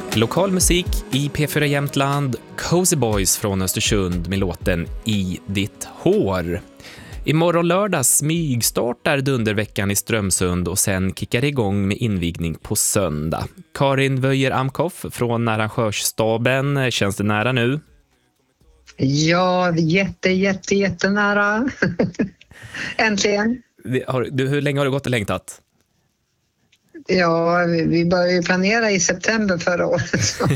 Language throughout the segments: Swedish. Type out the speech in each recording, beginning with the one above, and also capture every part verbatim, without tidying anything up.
Lokal musik i P fyra Jämtland, Cozy Boys från Östersund med låten I ditt hår. Imorgon lördag smygstartar Dunderveckan i Strömsund och sen kickar det igång med invigning på söndag. Karin Wöjer Amkoff från arrangörsstaben, känns det nära nu? Ja, jätte, jätte, jättenära. Äntligen. Har, du, hur länge har du gått och längtat? Ja, vi började ju planera i september förra året. Så,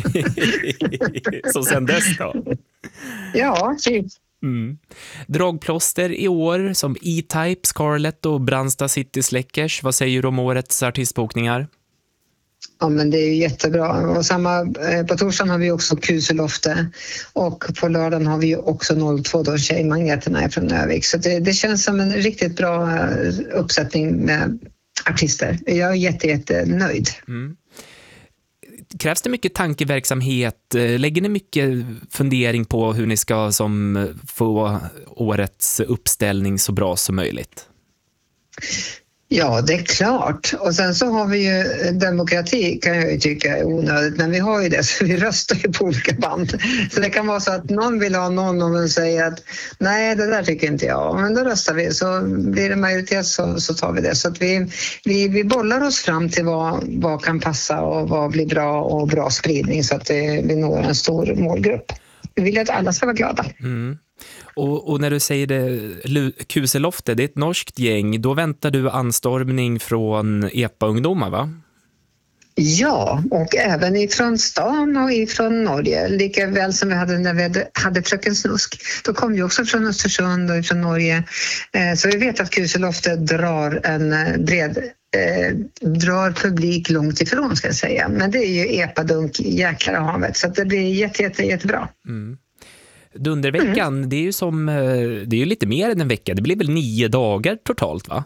så sen dess då? Ja, typ. Mm. Dragplåster i år som E-Type, Scarlett och Brandsta City Släckers. Vad säger du om årets artistbokningar? Ja, men det är ju jättebra. Och samma, på torsdagen har vi också Kuselofte och på lördagen har vi ju också noll två då Tjejmagneterna från Övik. Så det, det känns som en riktigt bra uppsättning med artister. Jag är jätte, jätte nöjd. Mm. Krävs det mycket tankeverksamhet? Lägger ni mycket fundering på hur ni ska som få årets uppställning så bra som möjligt? Ja, det är klart. Och sen så har vi ju demokrati, kan jag ju tycka är onödigt, men vi har ju det, så vi röstar ju på olika band. Så det kan vara så att någon vill ha någon och man säger att nej, det där tycker inte jag. Men då röstar vi, så blir det majoritet så, så tar vi det. Så att vi, vi, vi bollar oss fram till vad, vad kan passa och vad blir bra och bra spridning så att det, vi når en stor målgrupp. Vi vill att alla ska vara glada. Mm. Och, och när du säger det, Kuselofte, det är ett norskt gäng, då väntar du anstormning från E P A-ungdomar, va? Ja, och även ifrån stan och ifrån Norge, lika väl som vi hade när vi hade, hade Fröken Snusk. Då kom vi också från Östersund och från Norge. Eh, så vi vet att Kuselofte drar en bred eh, drar publik långt ifrån, ska jag säga. Men det är ju E P A-dunk jäklar av havet, så att det blir jätte, jätte, jättebra. Mm. Dunderveckan, mm. det är ju som det är ju lite mer än en vecka. Det blir väl nio dagar totalt, va?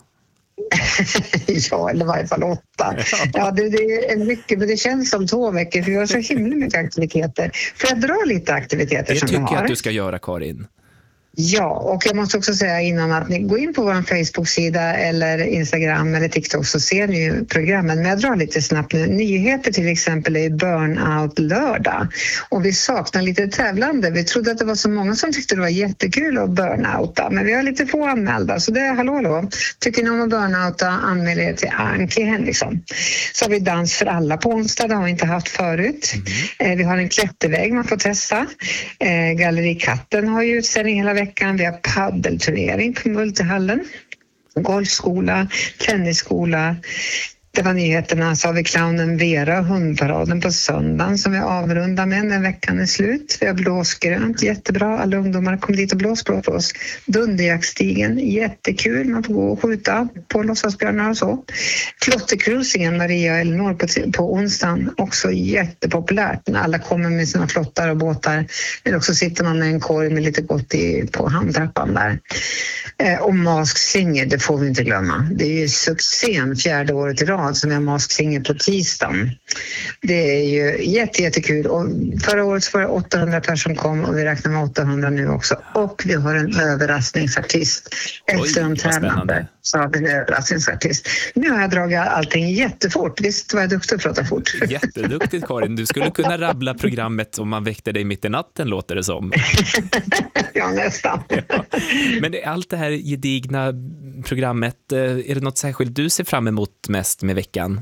Ja, eller i varje fall åtta. Ja, det, det är mycket, men det känns som två veckor för vi har så himla mycket aktiviteter. Får jag dra lite aktiviteter det som vi har? Det tycker jag att du ska göra, Karin. Ja, och jag måste också säga innan att ni går in på vår Facebook-sida eller Instagram eller TikTok så ser ni ju programmen. Men jag drar lite snabbt nu. Nyheter till exempel är Burnout lördag. Och vi saknar lite tävlande. Vi trodde att det var så många som tyckte det var jättekul att burnouta. Men vi har lite få anmälda. Så det är hallå då. Tycker ni om att burnouta, anmäl er till Anki Henriksson. Så har vi dans för alla på onsdag. Det har vi inte haft förut. Mm. Eh, vi har en klätterväg man får testa. Eh, Galleri Katten har ju utställning hela veckan. Vi har paddelturnering på Multihallen, golfskola, tennisskola. Det var nyheterna. Så har vi clownen Vera och hundparaden på söndagen som vi avrundar med när veckan är slut. Vi har blåsgrönt, jättebra. Alla ungdomar kom dit och blåsblå på oss. Dunderjaktstigen, jättekul. Man får gå och skjuta på låtsasbjörnar och så. Flottekruisingen, Maria och Elinor på, på onsdagen. Också jättepopulärt när alla kommer med sina flottar och båtar. Eller också sitter man med en korg med lite gott i, på handtrappan där. Eh, och Mask Singer, det får vi inte glömma. Det är ju succén fjärde året i rad som jag Mask Singer på tisdagen. Det är ju jätte, jättekul. Och förra året var det åttahundra personer som kom och vi räknar med åttahundra nu också. Och vi har en överraskningsartist. Efter de tävlande så har vi en överraskningsartist. Nu har jag dragit allting jättefort. Visst var jag duktig att prata fort. Jätteduktigt, Karin. Du skulle kunna rabbla programmet om man väckte dig mitt i natten, låter det som. Ja, nästan. Ja. Men allt det här gedigna programmet, är det något särskilt du ser fram emot mest med veckan?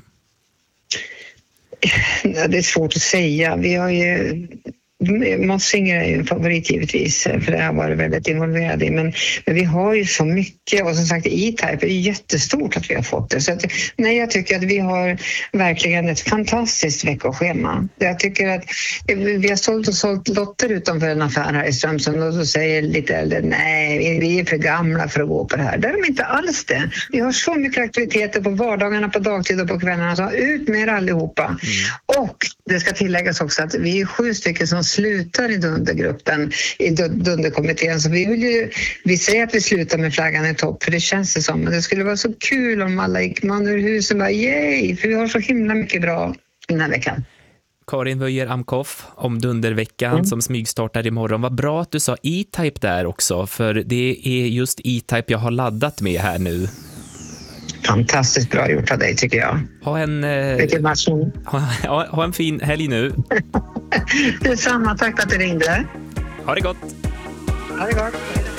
Ja, det är svårt att säga. Vi har ju Mask Singer är ju en favorit givetvis, för det har varit väldigt involverad i, men, men vi har ju så mycket, och som sagt E-Type är jättestort att vi har fått det, så att, nej, jag tycker att vi har verkligen ett fantastiskt veckoschema. Jag tycker att vi har sålt och sålt lotter utanför en affär här i Strömsund och så säger lite äldre, nej, vi är för gamla för att gå på det här. Det är de inte alls det. Vi har så mycket aktiviteter på vardagarna, på dagtid och på kvällarna, så ut med er allihopa. Mm. Och det ska tilläggas också att vi är sju stycken som slutar i Dundergruppen, i Dunderkommittén, så vi vill ju, vi säger att vi slutar med flaggan i topp, för det känns det som, men det skulle vara så kul om alla gick man ur husen bara, yay, för vi har så himla mycket bra den här veckan. Karin Wöjer Amkoff om Dunderveckan mm. som smygstartar imorgon. Vad bra att du sa E-Type där också, för det är just E-Type jag har laddat med här nu. Fantastiskt bra gjort av dig, tycker jag. Ha en, eh, Vilken matchning. ha, ha, ha en fin helg nu. Detsamma, tack för att du ringde. Ha det gott. Ha det gott.